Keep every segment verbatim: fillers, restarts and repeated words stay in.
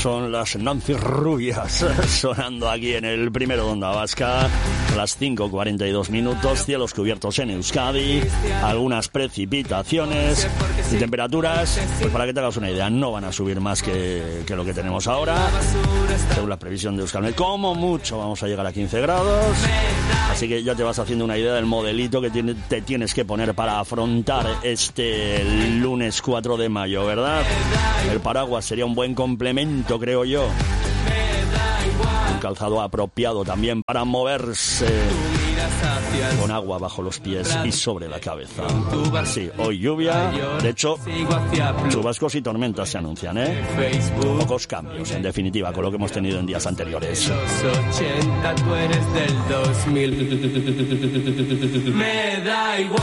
son las Nancy Rubias sonando aquí en el primero de Onda Vasca. Las cinco cuarenta y dos minutos, cielos cubiertos en Euskadi, algunas precipitaciones y temperaturas, pues para que te hagas una idea, no van a subir más que, que lo que tenemos ahora. Según la previsión de Euskalmet, como mucho vamos a llegar a quince grados. Así que ya te vas haciendo una idea del modelito que tiene, te tienes que poner para afrontar este lunes cuatro de mayo, ¿verdad? El paraguas sería un buen complemento, creo yo. Un calzado apropiado también para moverse con agua bajo los pies y sobre la cabeza. Sí, hoy lluvia. De hecho, chubascos y tormentas se anuncian, ¿eh? Pocos cambios, en definitiva, con lo que hemos tenido en días anteriores. ochenta, tú eres del dos mil. Me da igual.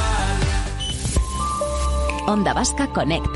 Onda Vasca Conecta.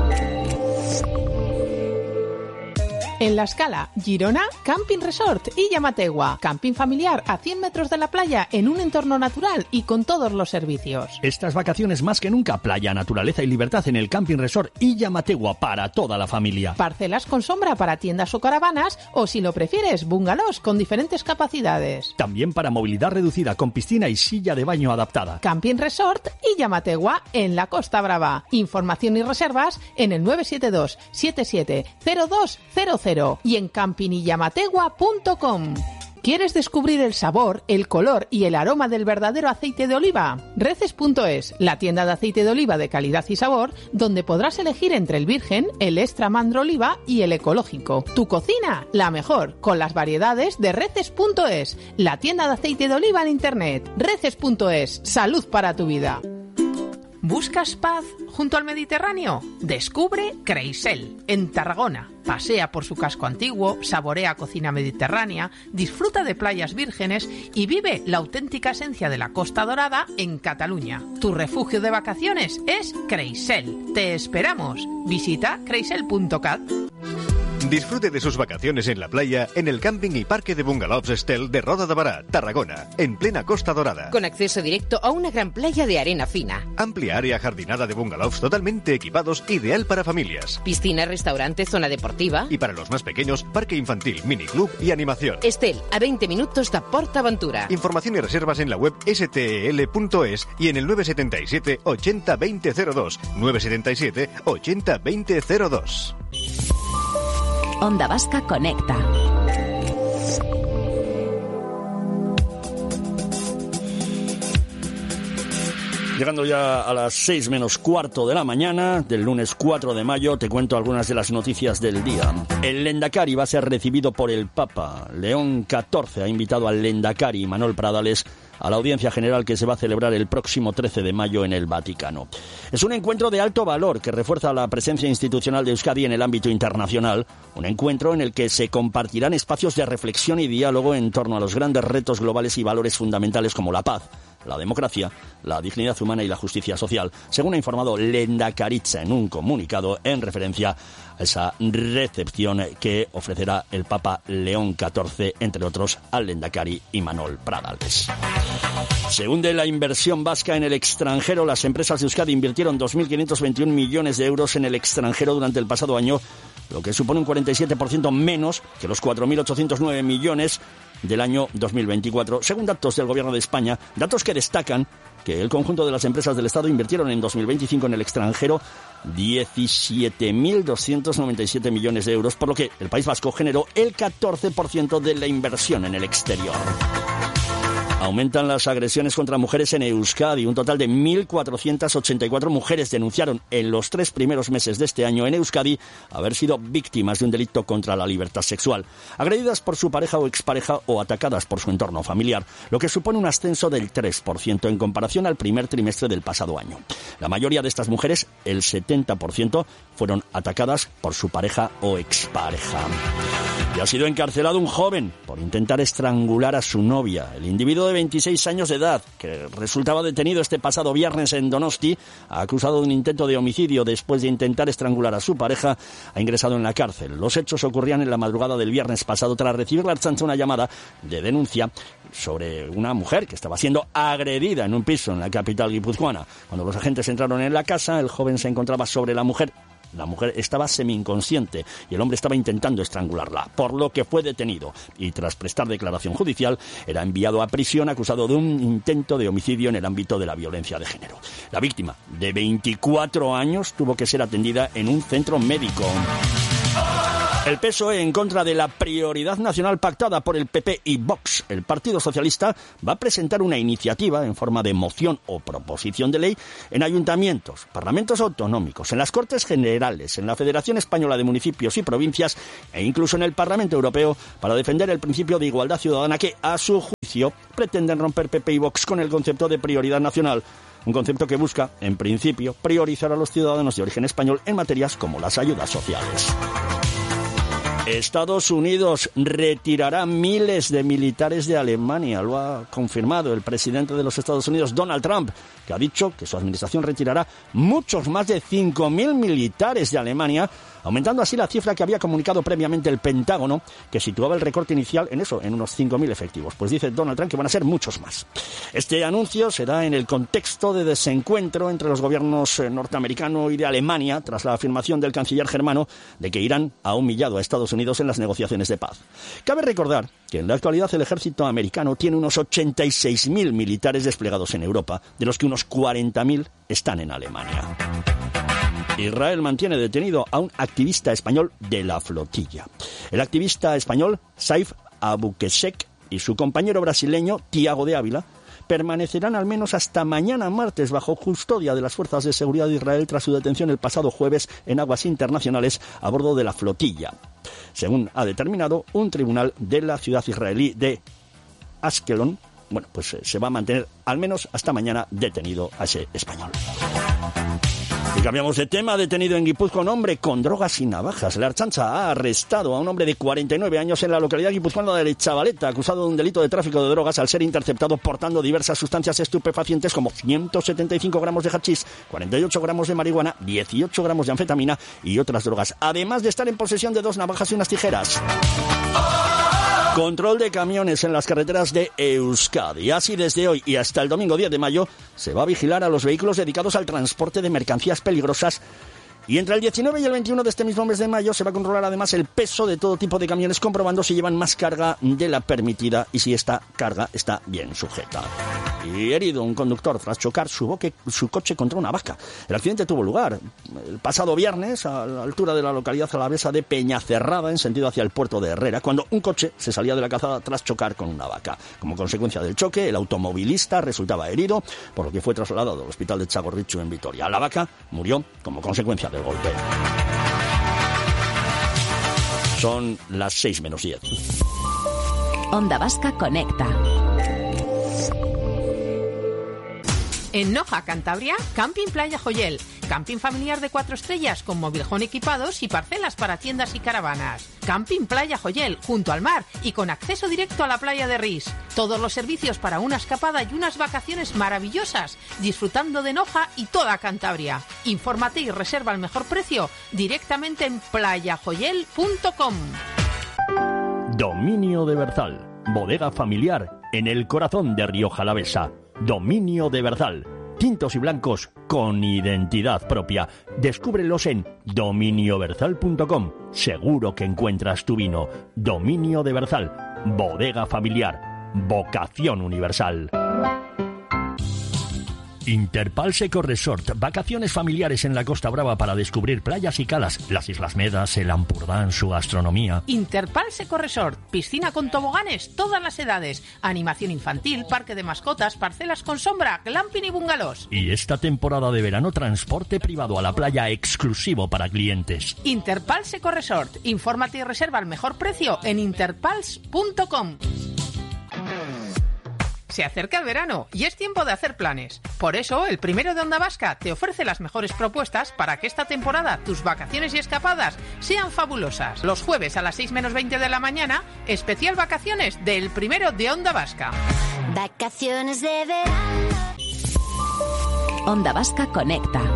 En La Scala, Girona, Camping Resort y Llamategua. Camping familiar a cien metros de la playa en un entorno natural y con todos los servicios. Estas vacaciones más que nunca, playa, naturaleza y libertad en el Camping Resort y Llamategua para toda la familia. Parcelas con sombra para tiendas o caravanas o, si lo prefieres, bungalows con diferentes capacidades. También para movilidad reducida con piscina y silla de baño adaptada. Camping Resort y Llamategua en la Costa Brava. Información y reservas en el nueve siete dos, siete siete cero dos cero cero y en camping y llamategua punto com. ¿Quieres descubrir el sabor, el color y el aroma del verdadero aceite de oliva? Reces punto es, la tienda de aceite de oliva de calidad y sabor, donde podrás elegir entre el virgen, el extra mandro oliva y el ecológico. Tu cocina, la mejor, con las variedades de Reces punto es, la tienda de aceite de oliva en internet. Reces punto es, salud para tu vida. ¿Buscas paz junto al Mediterráneo? Descubre Creisel, en Tarragona. Pasea por su casco antiguo, saborea cocina mediterránea, disfruta de playas vírgenes y vive la auténtica esencia de la Costa Dorada en Cataluña. Tu refugio de vacaciones es Creisel. Te esperamos. Visita creisel punto cat. Disfrute de sus vacaciones en la playa en el camping y parque de bungalows Estel de Roda de Bará, Tarragona, en plena Costa Dorada. Con acceso directo a una gran playa de arena fina. Amplia área jardinada de bungalows totalmente equipados, ideal para familias. Piscina, restaurante, zona deportiva. Y para los más pequeños, parque infantil, miniclub y animación. Estel, a veinte minutos de PortAventura. Información y reservas en la web ese te ele punto es y en el nueve siete siete, ochenta, veinte cero dos. nueve siete siete, ochenta, veinte cero dos. Onda Vasca Conecta. Llegando ya a las seis menos cuarto de la mañana del lunes cuatro de mayo, te cuento algunas de las noticias del día. El Lendakari va a ser recibido por el Papa. León catorce ha invitado al Lendakari Imanol Pradales a la audiencia general que se va a celebrar el próximo trece de mayo en el Vaticano. Es un encuentro de alto valor que refuerza la presencia institucional de Euskadi en el ámbito internacional, un encuentro en el que se compartirán espacios de reflexión y diálogo en torno a los grandes retos globales y valores fundamentales como la paz, la democracia, la dignidad humana y la justicia social, según ha informado Lendakaritza en un comunicado en referencia a esa recepción que ofrecerá el Papa León catorce, entre otros, al Lendakari Imanol Pradales. Se hunde la inversión vasca en el extranjero. Las empresas de Euskadi invirtieron dos mil quinientos veintiuno millones de euros en el extranjero durante el pasado año, lo que supone un cuarenta y siete por ciento menos que los cuatro mil ochocientos nueve millones del año dos mil veinticuatro, según datos del Gobierno de España, datos que destacan que el conjunto de las empresas del Estado invirtieron en dos mil veinticinco en el extranjero diecisiete mil doscientos noventa y siete millones de euros, por lo que el País Vasco generó el catorce por ciento de la inversión en el exterior. Aumentan las agresiones contra mujeres en Euskadi. Un total de mil cuatrocientas ochenta y cuatro mujeres denunciaron en los tres primeros meses de este año en Euskadi haber sido víctimas de un delito contra la libertad sexual, agredidas por su pareja o expareja o atacadas por su entorno familiar, lo que supone un ascenso del tres por ciento en comparación al primer trimestre del pasado año. La mayoría de estas mujeres, el setenta por ciento, fueron atacadas por su pareja o expareja. Y ha sido encarcelado un joven por intentar estrangular a su novia. El individuo de veintiséis años de edad, que resultaba detenido este pasado viernes en Donosti, acusado de un intento de homicidio después de intentar estrangular a su pareja, ha ingresado en la cárcel. Los hechos ocurrían en la madrugada del viernes pasado tras recibir la Ertzaintza una llamada de denuncia sobre una mujer que estaba siendo agredida en un piso en la capital guipuzcoana. Cuando los agentes entraron en la casa, el joven se encontraba sobre la mujer La mujer estaba semi-inconsciente y el hombre estaba intentando estrangularla, por lo que fue detenido y tras prestar declaración judicial era enviado a prisión acusado de un intento de homicidio en el ámbito de la violencia de género. La víctima, de veinticuatro años, tuvo que ser atendida en un centro médico. El P S O E en contra de la prioridad nacional pactada por el P P y Vox. El Partido Socialista va a presentar una iniciativa en forma de moción o proposición de ley en ayuntamientos, parlamentos autonómicos, en las Cortes Generales, en la Federación Española de Municipios y Provincias e incluso en el Parlamento Europeo para defender el principio de igualdad ciudadana que, a su juicio, pretenden romper P P y Vox con el concepto de prioridad nacional. Un concepto que busca, en principio, priorizar a los ciudadanos de origen español en materias como las ayudas sociales. Estados Unidos retirará miles de militares de Alemania. Lo ha confirmado el presidente de los Estados Unidos, Donald Trump, que ha dicho que su administración retirará muchos más de cinco mil militares de Alemania, aumentando así la cifra que había comunicado previamente el Pentágono, que situaba el recorte inicial en eso, en unos cinco mil efectivos. Pues dice Donald Trump que van a ser muchos más. Este anuncio se da en el contexto de desencuentro entre los gobiernos norteamericano y de Alemania, tras la afirmación del canciller germano de que Irán ha humillado a Estados Unidos en las negociaciones de paz. Cabe recordar que en la actualidad el ejército americano tiene unos ochenta y seis mil militares desplegados en Europa, de los que unos cuarenta mil están en Alemania. Israel mantiene detenido a un activista español de la flotilla. El activista español Saif Abukesek y su compañero brasileño Tiago de Ávila permanecerán al menos hasta mañana martes bajo custodia de las fuerzas de seguridad de Israel tras su detención el pasado jueves en aguas internacionales a bordo de la flotilla, según ha determinado un tribunal de la ciudad israelí de Ashkelon. Bueno, pues se va a mantener al menos hasta mañana detenido a ese español. Y cambiamos de tema. Detenido en Guipúzcoa un hombre con drogas y navajas. La Ertzaintza ha arrestado a un hombre de cuarenta y nueve años en la localidad guipuzcoana de Chavaleta, acusado de un delito de tráfico de drogas al ser interceptado portando diversas sustancias estupefacientes como ciento setenta y cinco gramos de hachís, cuarenta y ocho gramos de marihuana, dieciocho gramos de anfetamina y otras drogas, además de estar en posesión de dos navajas y unas tijeras. Control de camiones en las carreteras de Euskadi. Así, desde hoy y hasta el domingo diez de mayo, se va a vigilar a los vehículos dedicados al transporte de mercancías peligrosas. Y entre el diecinueve y el veintiuno de este mismo mes de mayo se va a controlar además el peso de todo tipo de camiones, comprobando si llevan más carga de la permitida y si esta carga está bien sujeta. Y herido un conductor tras chocar su, boque, su coche contra una vaca. El accidente tuvo lugar el pasado viernes a la altura de la localidad alavesa de Peñacerrada, en sentido hacia el puerto de Herrera, cuando un coche se salía de la calzada tras chocar con una vaca. Como consecuencia del choque, el automovilista resultaba herido, por lo que fue trasladado al hospital de Txagorritxu en Vitoria. La vaca murió como consecuencia del golpe. Son las seis menos diez. Onda Vasca conecta. En Noja, Cantabria, Camping Playa Joyel. Camping familiar de cuatro estrellas con mobiljón equipados y parcelas para tiendas y caravanas. Camping Playa Joyel, junto al mar y con acceso directo a la playa de Ris. Todos los servicios para una escapada y unas vacaciones maravillosas, disfrutando de Noja y toda Cantabria. Infórmate y reserva al mejor precio directamente en playa joyel punto com. Dominio de Berzal, bodega familiar en el corazón de Rioja Alavesa. Dominio de Berzal, tintos y blancos con identidad propia. Descúbrelos en dominio berzal punto com. Seguro que encuentras tu vino. Dominio de Berzal, bodega familiar, vocación universal. Interpals Eco Resort, vacaciones familiares en la Costa Brava para descubrir playas y calas, las Islas Medas, el Ampurdán, su gastronomía. Interpals Eco Resort, piscina con toboganes, todas las edades, animación infantil, parque de mascotas, parcelas con sombra, glamping y bungalows. Y esta temporada de verano, transporte privado a la playa exclusivo para clientes. Interpals Eco Resort, infórmate y reserva al mejor precio en interpals punto com. Se acerca el verano y es tiempo de hacer planes. Por eso, el primero de Onda Vasca te ofrece las mejores propuestas para que esta temporada tus vacaciones y escapadas sean fabulosas. Los jueves a las seis menos veinte de la mañana, especial vacaciones del primero de Onda Vasca. Vacaciones de verano. Onda Vasca conecta.